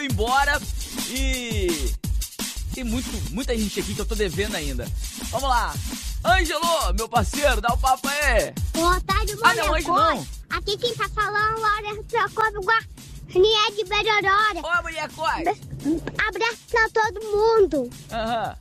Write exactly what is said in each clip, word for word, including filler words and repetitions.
eu ir embora e tem muito, muita gente aqui que eu tô devendo ainda. Vamos lá. Ângelo, meu parceiro, dá o papo aí. Boa tarde, Ah, não, Ângelo não. Aqui quem tá falando, Laura Procópio Guarnier de Belorora. Ô, mulher Cote. Abraço pra todo mundo. Aham.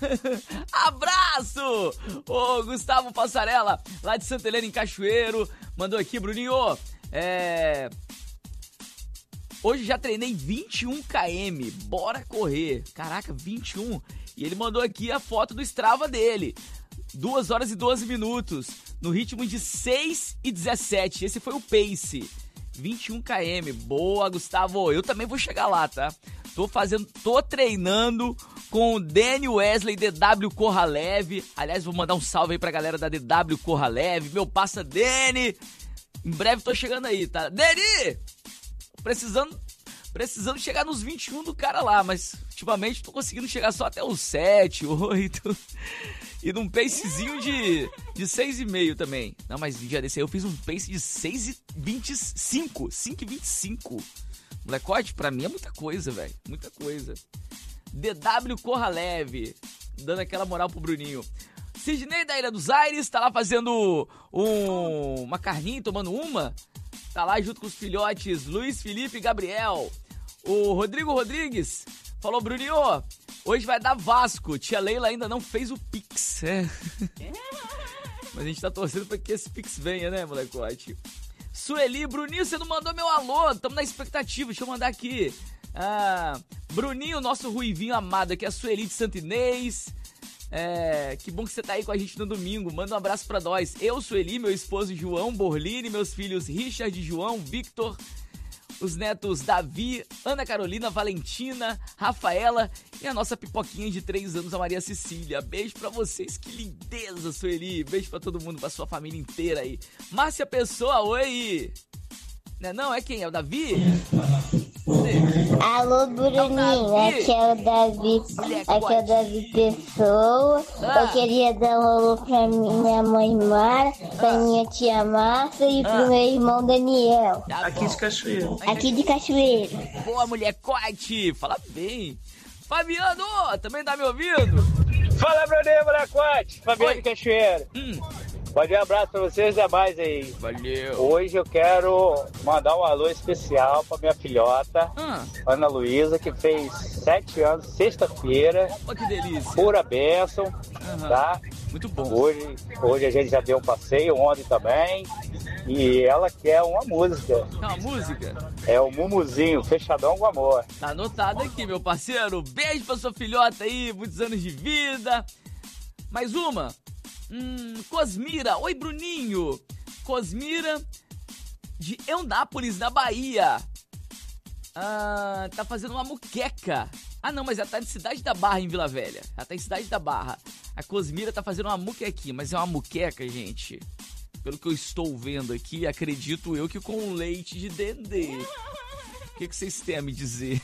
Abraço! Ô, Gustavo Passarela, lá de Santa Helena, em Cachoeiro, mandou aqui, Bruninho, é... hoje já treinei vinte e um quilômetros, bora correr. Caraca, vinte e um. E ele mandou aqui a foto do Strava dele. duas horas e doze minutos, no ritmo de seis e dezessete. Esse foi o pace. vinte e um quilômetros. Boa, Gustavo. Eu também vou chegar lá, tá? Tô fazendo, tô treinando com o Danny Wesley D W Corra Leve. Aliás, vou mandar um salve aí pra galera da D W Corra Leve. Meu passa, Danny. Em breve tô chegando aí, tá? Danny! Precisando, precisando chegar nos vinte e um do cara lá, mas ultimamente tô conseguindo chegar só até os sete, oito. E num pacezinho de, de seis e meio também. Não, mas no dia desse aí eu fiz um pace de seis e vinte e cinco. cinco e vinte e cinco. Molecote, pra mim é muita coisa, velho. Muita coisa. D W Corra Leve. Dando aquela moral pro Bruninho. Sidney da Ilha dos Aires tá lá fazendo um, uma carninha, tomando uma. Tá lá junto com os filhotes Luiz, Felipe e Gabriel. O Rodrigo Rodrigues falou, Bruninho, hoje vai dar Vasco. Tia Leila ainda não fez o Pix. É. Mas a gente tá torcendo pra que esse Pix venha, né, molecote? Sueli, Bruninho, você não mandou meu alô. Tamo na expectativa, deixa eu mandar aqui. Ah, Bruninho, nosso ruivinho amado aqui, a Sueli de Santo Inês. É, que bom que você tá aí com a gente no domingo. Manda um abraço pra nós. Eu, Sueli, meu esposo João Borlini, meus filhos Richard, João, Victor, os netos Davi, Ana Carolina, Valentina, Rafaela e a nossa pipoquinha de três anos, a Maria Cecília. Beijo pra vocês, que lindeza, Sueli. Beijo pra todo mundo, pra sua família inteira aí. Márcia Pessoa, oi. Não é, não, é quem? É o Davi? Alô, Bruninho, é aqui é o Davi, aqui é o Davi Pessoa. Ah. Eu queria dar um alô pra minha mãe Mara, pra Ah. minha tia Márcia e Ah. pro meu irmão Daniel, Tá Aqui bom. de Cachoeiro. aqui de Cachoeiro. Boa, mulher Cote. Fala bem. Fabiano, também tá me ouvindo? Fala, Bruninho, molecote! Fabiano Oi. de Cachoeiro. Hum, Pode um abraço pra vocês e demais aí. valeu. Hoje eu quero mandar um alô especial pra minha filhota, Ah, Ana Luísa, que fez sete anos, sexta-feira. olha que delícia. Pura bênção, Aham. tá? Muito bom. Hoje, hoje a gente já deu um passeio, ontem também. E ela quer uma música. Tem uma música? É o Mumuzinho, Fechadão com Amor. Tá anotado aqui, meu parceiro. Beijo pra sua filhota aí, muitos anos de vida. Mais uma. Hum, Cosmira. Oi, Bruninho. Cosmira de Eunápolis, na Bahia. Ah, tá fazendo uma muqueca. Ah, não, mas ela tá em Cidade da Barra, em Vila Velha. Ela tá em Cidade da Barra. A Cosmira tá fazendo uma muquequinha, mas é uma muqueca, gente. Pelo que eu estou vendo aqui, acredito eu que com leite de dendê. O que, que vocês têm a me dizer?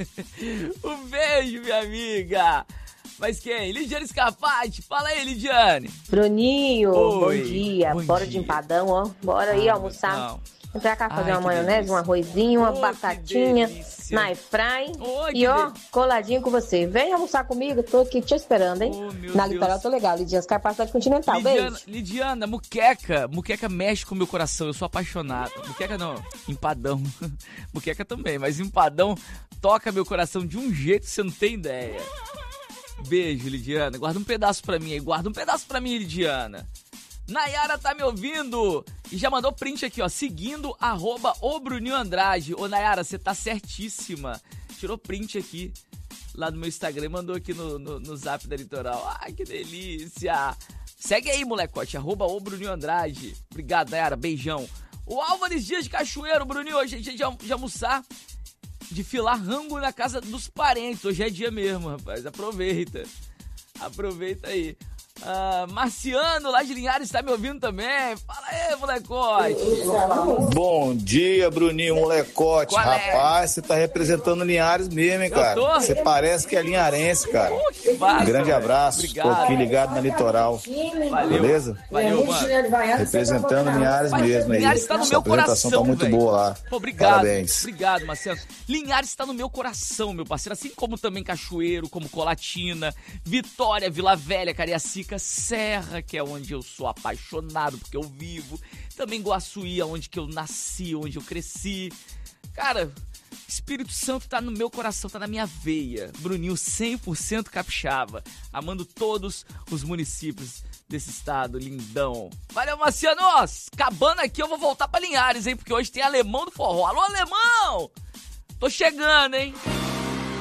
Um beijo, minha amiga. Mas quem? Lidiane Scarpati. Fala aí, Lidiane. Bruninho, Oi, bom dia. bom Bora dia. de empadão, ó. Bora aí Ah, almoçar. não. Vem pra cá fazer Ai, uma que maionese, delícia. um arrozinho, uma Oh, que batatinha delícia. na airfry. Oh, que e ó, de- coladinho com você. Vem almoçar comigo, tô aqui te esperando, hein? Oh, meu na Deus. litoral tô legal, Lidiane Scarpati Continental. Lidiana, Beijo. Lidiana, muqueca. Muqueca mexe com o meu coração, eu sou apaixonado. Muqueca não, empadão. Muqueca também, mas empadão toca meu coração de um jeito que você não tem ideia. Beijo, Lidiana. Guarda um pedaço pra mim aí, guarda um pedaço pra mim, Lidiana. Nayara tá me ouvindo e já mandou print aqui, ó, seguindo arroba o Bruninho Andrade. Ô, Nayara, você tá certíssima. Tirou print aqui lá no meu Instagram e mandou aqui no, no, no zap da Litoral. Ai, que delícia. Segue aí, molecote, arroba o Bruninho Andrade. Obrigado, Nayara, beijão. O Álvares Dias de Cachoeiro, Bruninho, hoje é dia de, de almoçar, de filar rango na casa dos parentes. Hoje é dia mesmo, rapaz, aproveita. Aproveita aí. Ah, Marciano, lá de Linhares, tá me ouvindo também. Fala aí, molecote. Bom dia, Bruninho, molecote. Qual é? Rapaz, você tá representando Linhares mesmo, hein, cara? tô? Você parece que é linharense, cara. Pô, que massa, Um grande velho. abraço. Obrigado. Tô aqui ligado na Litoral. Valeu. Beleza? Valeu, mano. Representando Linhares Mas mesmo aí. Linhares tá no Sua meu apresentação coração, tá muito velho. boa lá. Pô, obrigado. Parabéns. Obrigado, Marcelo. Linhares tá no meu coração, meu parceiro. Assim como também Cachoeiro, como Colatina, Vitória, Vila Velha, Cariacica, Serra, que é onde eu sou apaixonado, porque eu vivo. Também Guaçuí, onde que eu nasci, onde eu cresci. Cara, Espírito Santo tá no meu coração, tá na minha veia. Bruninho cem por cento capixaba, amando todos os municípios desse estado lindão. Valeu, Marciano! Acabando aqui, eu vou voltar pra Linhares, hein? Porque hoje tem Alemão do Forró. Alô, Alemão! Tô chegando, hein?